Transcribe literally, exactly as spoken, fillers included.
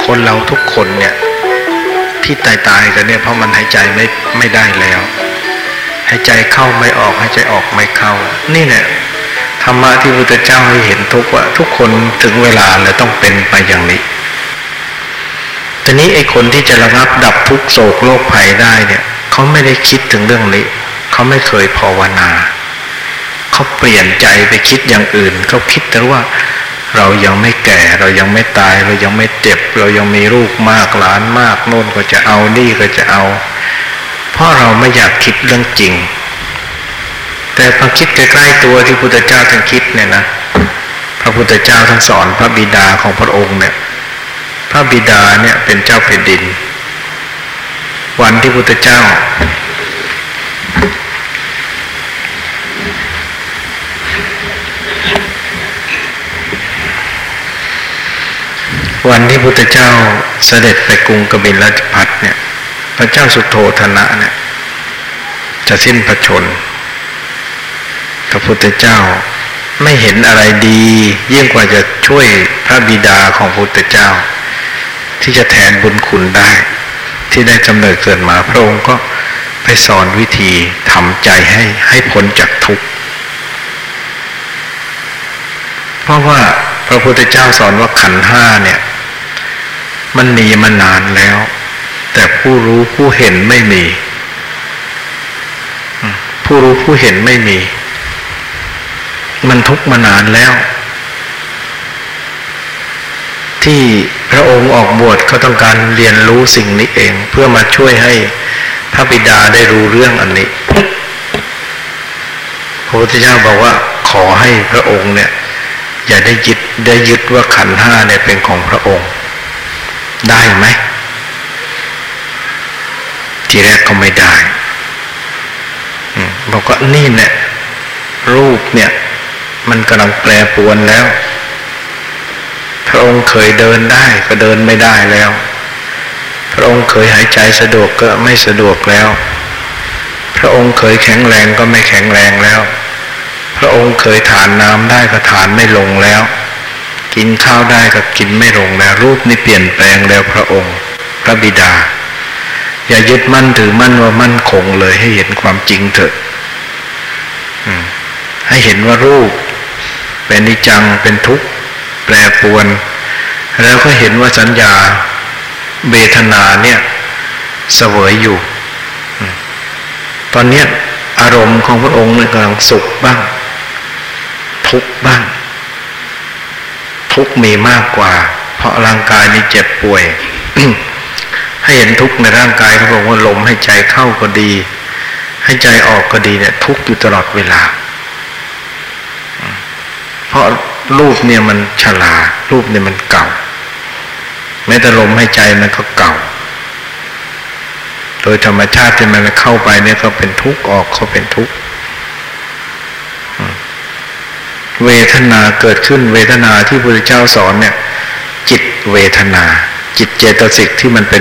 คนเราทุกคนเนี่ยที่ตายตายกันเนี่ยเพราะมันหายใจไม่ไม่ได้แล้วหายใจเข้าไม่ออกหายใจออกไม่เข้านี่แหละธรรมะที่พระพุทธเจ้าให้เห็นทุกว่าทุกคนถึงเวลาแล้วต้องเป็นไปอย่างนี้แต่นี้ไอ้คนที่จะระงับดับทุกโศกโรคภัยได้เนี่ยเขาไม่ได้คิดถึงเรื่องนี้เขาไม่เคยภาวนาเขาเปลี่ยนใจไปคิดอย่างอื่นเขาคิดแต่ว่าเรายังไม่แก่เรายังไม่ตายเรายังไม่เจ็บเรายังมีลูกมากหลานมากโน่นก็จะเอานี่ก็จะเอาเพราะเราไม่อยากคิดเรื่องจริงแต่พอคิดใกล้ๆตัวที่พุทธเจ้าท่านคิดเนี่ยนะพระพุทธเจ้าท่านสอนพระบิดาของพระองค์เนี่ยพระบิดาเนี่ยเป็นเจ้าแผ่นดินวันที่พุทธเจ้าวันที่พุทธเจ้าเสด็จไปกรุงกบิลพัสเนี่ยพระเจ้าสุโธทนะเนี่ยจะสิ้นพระชนม์พระพุทธเจ้าไม่เห็นอะไรดียิ่งกว่าจะช่วยพระบิดาของพระพุทธเจ้าที่จะแทนบุญคุณได้ที่ได้กำเนิดเกิดมาพระองค์ก็ไปสอนวิธีทำใจให้ให้พ้นจากทุกข์เพราะว่าพระพุทธเจ้าสอนว่าขันธ์ห้าเนี่ยมันมีมานานแล้วแต่ผู้รู้ผู้เห็นไม่มีผู้รู้ผู้เห็นไม่มีมันทุกข์มานานแล้วที่พระองค์ออกบวชก็ต้องการเรียนรู้สิ่งนี้เองเพื่อมาช่วยให้พระบิดาได้รู้เรื่องอันนี้พระพุทธเจ้าบอกว่าขอให้พระองค์เนี่ยอย่าได้ยึดได้ยึดว่าขันธ์ห้าเนี่ยเป็นของพระองค์ได้ไหมทีแรกก็ไม่ได้บอกว่านี่เนี่ยรูปเนี่ยมันกำลังแปรปรวนแล้วพระองค์เคยเดินได้ก็เดินไม่ได้แล้วพระองค์เคยหายใจสะดวกก็ไม่สะดวกแล้วพระองค์เคยแข็งแรงก็ไม่แข็งแรงแล้วพระองค์เคยทานน้ำได้ก็ทานไม่ลงแล้วกินข้าวได้ก็กินไม่ลงแล้วรูปนี้เปลี่ยนแปลงแล้วพระองค์พระบิดาอย่ายึดมั่นถือมั่นว่ามั่นคงเลยให้เห็นความจริงเถอะให้เห็นว่ารูปเป็นนิจจังเป็นทุกข์แปรปรวนแล้วก็เห็นว่าสัญญาเวทนาเนี่ยเสวยอยู่ตอนนี้อารมณ์ของพระองค์เนี่ยกำลังสุขบ้างทุกข์บ้างทุกข์มีมากกว่าเพราะร่างกายนี้เจ็บป่วย ให้เห็นทุกข์ในร่างกายเขาบอกว่าลมให้ใจเข้าก็ดีให้ใจออกก็ดีเนี่ยทุกข์อยู่ตลอดเวลาเพราะรูปเนี่ยมันชรารูปเนี่ยมันเก่าแม้แต่ลมให้ใจมันก็เก่าโดยธรรมชาติที่มันเข้าไปเนี่ยก็เป็นทุกข์ออกก็เป็นทุกข์เวทนาเกิดขึ้นเวทนาที่พระพุทธเจ้าสอนเนี่ยจิตเวทนาจิตเจตสิกที่มันเป็น